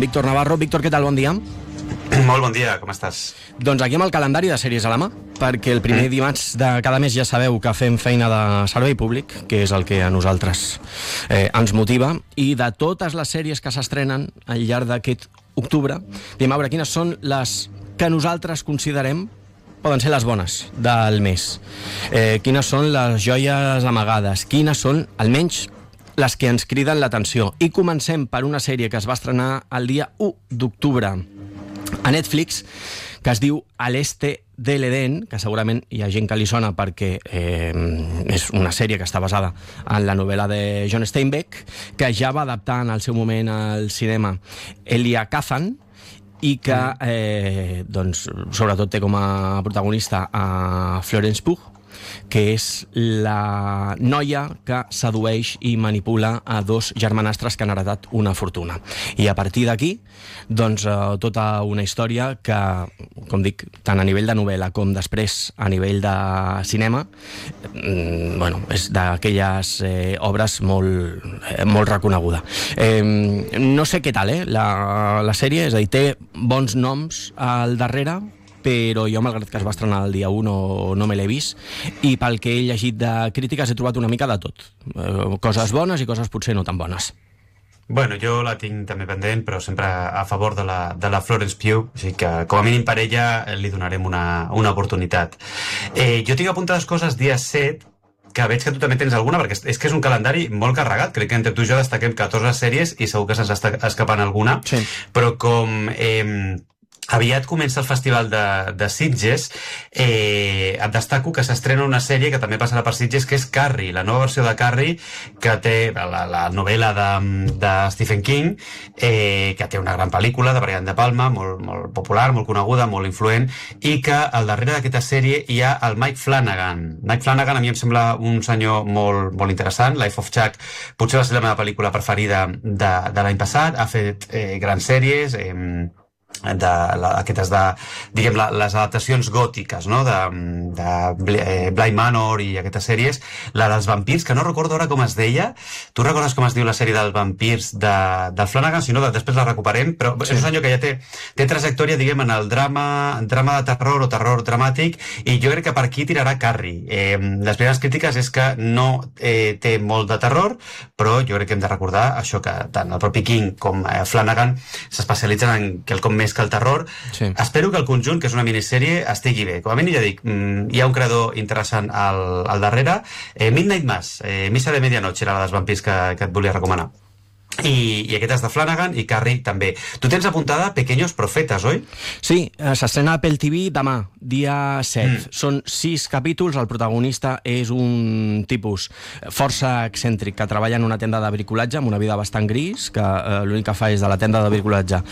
Víctor Navarro. Víctor, què tal? Bon dia. Molt bon dia, com estàs? Doncs aquí amb el calendari de sèries a la mà, perquè el primer dimarts de cada mes ja sabeu que fem feina de servei públic, que és el que a nosaltres ens motiva, i de totes les sèries que s'estrenen al llarg d'aquest octubre, diem a veure quines són les que nosaltres considerem poden ser les bones del mes. Quines són les joies amagades, quines són, almenys, les que ens criden l'atenció. I comencem per una sèrie que es va estrenar el dia 1 d'octubre a Netflix, que es diu Al este del Edén, que segurament hi ha gent que li sona perquè és una sèrie que està basada en la novel·la de John Steinbeck, que ja va adaptar en el seu moment al cinema Elia Kazan, i que doncs, sobretot té com a protagonista a Florence Pugh, que és la noia que sedueix i manipula a dos germanastres que han heretat una fortuna. I a partir d'aquí, doncs, tota una història que, com dic, tant a nivell de novel·la com després a nivell de cinema, bueno, és d'aquelles obres molt reconeguda. No sé què tal, la sèrie, és a dir, té bons noms al darrere, però jo, malgrat que es va estrenar el dia 1, no me l'he vist, i pel que he llegit de crítiques he trobat una mica de tot. Coses bones i coses potser no tan bones. Bueno, jo la tinc també pendent, però sempre a favor de la Florence Pugh, així que com a mínim per ella li donarem una oportunitat. Jo tinc apuntades coses dia 7, que veig que tu també tens alguna, perquè és que és un calendari molt carregat. Crec que entre tu i jo destaquem 14 sèries i segur que se'ns està escapant alguna, sí. Però com aviat comença el festival de Sitges, et destaco que s'estrena una sèrie que també passarà per Sitges, que és Carrie, la nova versió de Carrie, que té la novel·la de Stephen King, que té una gran pel·lícula de Brian De Palma, molt popular, molt coneguda, molt influent, i que al darrere d'aquesta sèrie hi ha el Mike Flanagan. Mike Flanagan a mi em sembla un senyor molt interessant. Life of Chuck potser va ser la meva pel·lícula preferida de l'any passat. Ha fet grans sèries, aquestes diguem, les adaptacions gòtiques, no? de Bly Manor i aquestes sèries, la dels vampirs, que no recordo ara com es deia. Tu recordes com es diu la sèrie dels vampirs del Flanagan? Si no, després la recuperem, però sí. És un senyor que ja té trajectòria, diguem, en el drama de terror o terror dramàtic, i jo crec que per aquí tirarà Carrie. Les primeres crítiques és que no té molt de terror, però jo crec que hem de recordar això, que tant el propi King com Flanagan s'especialitzen en quelcom més que el terror. Sí. Espero que el conjunt, que és una minissèrie, estigui bé. Com a mínim, ja dic, hi ha un creador interessant al darrere. Midnight Mass, Missa de Medianoche, era la dels vampirs que et volia recomanar. I aquest és de Flanagan, i Carrie també. Tu tens apuntada Pequeños Profetas, oi? Sí, s'estrena a Apple TV demà, dia 7. Són 6 capítols, el protagonista és un tipus força excèntric que treballa en una tenda de bricolatge amb una vida bastant gris, que l'únic que fa és de la tenda de bricolatge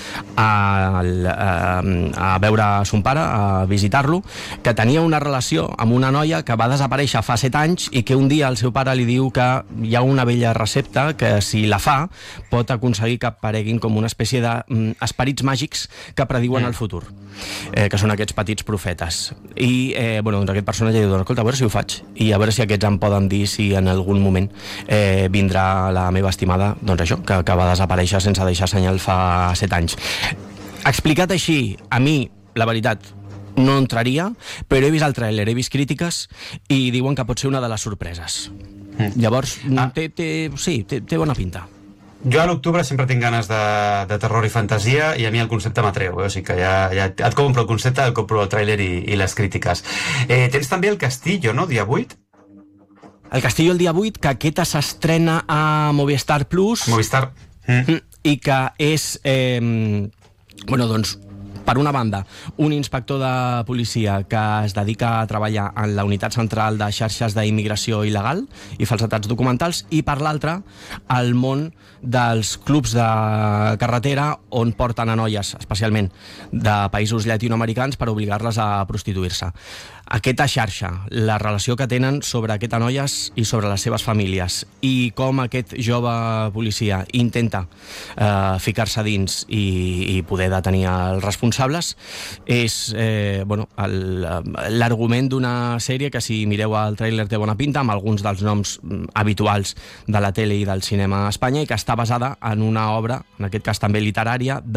a veure son pare, a visitar-lo, que tenia una relació amb una noia que va desaparèixer fa 7 anys i que un dia el seu pare li diu que hi ha una vella recepta que si la fa pot aconseguir que apareguin com una espècie d'esperits màgics que prediuen el futur, que són aquests petits profetes. I doncs aquest personatge diu, escolta, a veure si ho faig, i a veure si aquests em poden dir si en algun moment vindrà la meva estimada, doncs això, que va desaparèixer sense deixar senyal fa 7 anys. Explicat així, a mi, la veritat, no entraria, però he vist el tràiler, he vist crítiques i diuen que pot ser una de les sorpreses. Llavors, té bona pinta. Jo a l'octubre sempre tinc ganes de terror i fantasia, i a mi el concepte m'atreu, o sigui que ja et compro el concepte, et compro el tràiler i les crítiques. Tens també El Castillo, no?, dia 8? El Castillo el dia 8, que aquesta s'estrena a Movistar Plus. Movistar. I que és, doncs, per una banda, un inspector de policia que es dedica a treballar en la unitat central de xarxes d'immigració il·legal i falsetats documentals, i per l'altra, el món dels clubs de carretera on porten a noies, especialment de països llatinoamericans, per obligar-les a prostituir-se. Aquesta xarxa, la relació que tenen sobre aquestes noies i sobre les seves famílies, i com aquest jove policia intenta ficar-se dins i poder detenir els responsables, és l'argument d'una sèrie que, si mireu el tràiler, té bona pinta, amb alguns dels noms habituals de la tele i del cinema a Espanya, i que està basada en una obra, en aquest cas també literària,